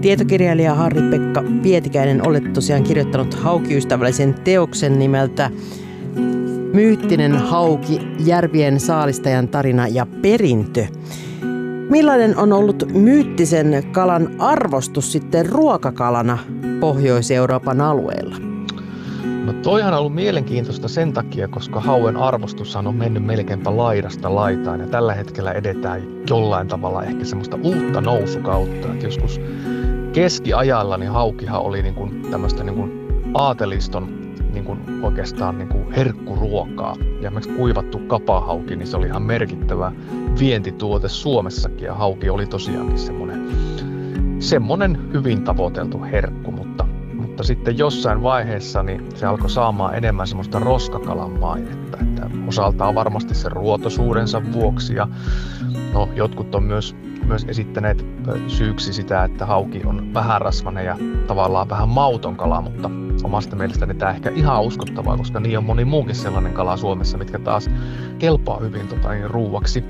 Tietokirjailija Harri-Pekka Pietikäinen, olet tosiaan kirjoittanut haukiystävällisen teoksen nimeltä Myyttinen hauki, järvien saalistajan tarina ja perintö. Millainen on ollut myyttisen kalan arvostus sitten ruokakalana Pohjois-Euroopan alueella? No toihan on ollut mielenkiintoista sen takia, koska hauen arvostushan on mennyt melkeinpä laidasta laitaan ja tällä hetkellä edetään jollain tavalla ehkä semmoista uutta nousukautta. Että joskus keskiajalla niin haukihan oli niin kuin tämmöistä niin kuin aateliston niin kuin oikeastaan niin kuin herkkuruokaa. Ja esimerkiksi kuivattu kapahauki, niin se oli ihan merkittävä vientituote Suomessakin ja hauki oli tosiaankin semmoinen hyvin tavoiteltu herkku, mutta sitten jossain vaiheessa niin se alkoi saamaan enemmän semmoista roskakalan mainetta, että osaltaan varmasti sen ruotosuudensa vuoksi ja no, jotkut on myös esittäneet syyksi sitä, että hauki on vähärasvainen ja tavallaan vähän mauton kala, mutta omasta mielestäni tämä ehkä ihan uskottavaa, koska niin on moni muukin sellainen kala Suomessa, mitkä taas kelpaa hyvin ruuaksi.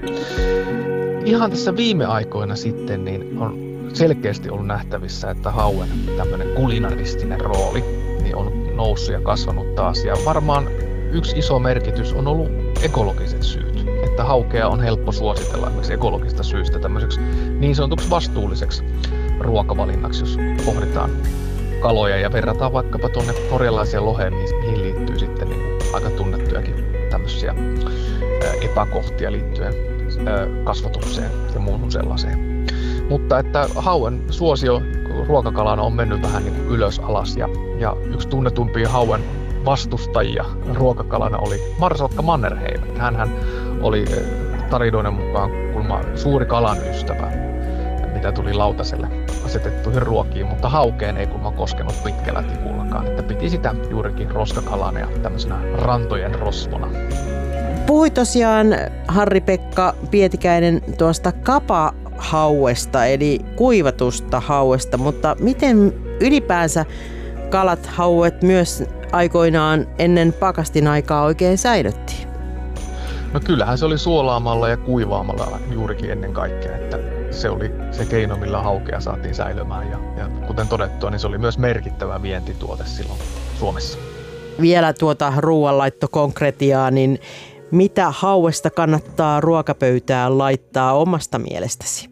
Ihan tässä viime aikoina sitten niin on selkeästi ollut nähtävissä, että hauen tämmöinen kulinaristinen rooli niin on noussut ja kasvanut taas. Ja varmaan yksi iso merkitys on ollut ekologiset syyt. Että haukea on helppo suositella esimerkiksi ekologista syystä tämmöiseksi niin sanotuksi vastuulliseksi ruokavalinnaksi, jos pohditaan kaloja ja verrataan vaikkapa tuonne norjalaiseen loheen, mihin liittyy sitten niin aika tunnettujakin tämmöisiä epäkohtia liittyen kasvatukseen ja muuhun sellaiseen. Mutta että hauen suosio ruokakalana on mennyt vähän niin kuin ylös alas ja yksi tunnetumpia hauen vastustajia ruokakalana oli Marsalkka Mannerheim. Hänhän oli tarinoiden mukaan kuulemma suuri kalan ystävä, mitä tuli lautaselle asetettuihin ruokiin, mutta haukeen ei kuulemma koskenut pitkällä tikullakaan, että piti sitä juurikin roskakalana ja tämmöisenä rantojen rosvona. Puhui tosiaan Harri-Pekka Pietikäinen tuosta kapahauesta eli kuivatusta hauesta, mutta miten ylipäänsä kalat, hauet myös aikoinaan ennen pakastin aikaa oikein säilyttiin? No kyllähän se oli suolaamalla ja kuivaamalla juurikin ennen kaikkea, että se oli se keino, millä haukea saatiin säilymään ja kuten todettua, niin se oli myös merkittävä vientituote silloin Suomessa. Vielä tuota ruoanlaittokonkretiaa, niin mitä hauesta kannattaa ruokapöytään laittaa omasta mielestäsi?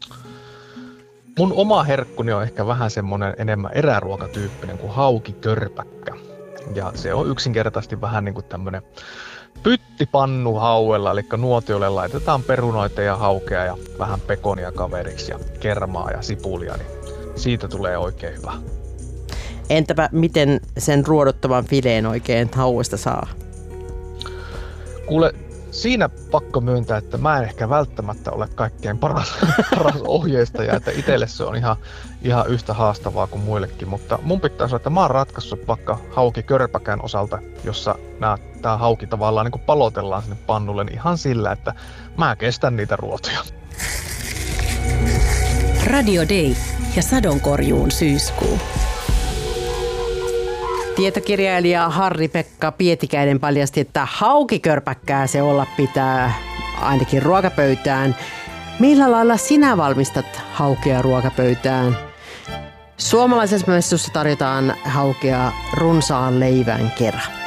Mun oma herkkuni on ehkä vähän semmoinen enemmän eräruokatyyppinen kuin haukikörpäkkä. Ja se on yksinkertaisesti vähän niin kuin tämmöinen pyttipannu hauella, eli nuotiolle laitetaan perunoita ja haukea ja vähän pekonia kaveriksi ja kermaa ja sipulia, niin siitä tulee oikein hyvä. Entäpä miten sen ruodottavan fileen oikein hauesta saa? Kuule, siinä pakko myöntää, että mä en ehkä välttämättä ole kaikkein paras ohjeistaja, että itselle se on ihan yhtä haastavaa kuin muillekin, mutta mun pitää sanoa, että mä oon ratkaissut vaikka haukikörpäkän osalta, jossa tää hauki tavallaan niin kuin palotellaan sinne pannulle, niin ihan sillä, että mä kestän niitä ruotoja. Radio Day ja sadonkorjuun syyskuu. Tietokirjailija Harri-Pekka Pietikäinen paljasti, että haukikörpäkkää se olla pitää ainakin ruokapöytään. Millä lailla sinä valmistat haukea ruokapöytään? Suomalaisessa messussa tarjotaan haukea runsaan leivän kera.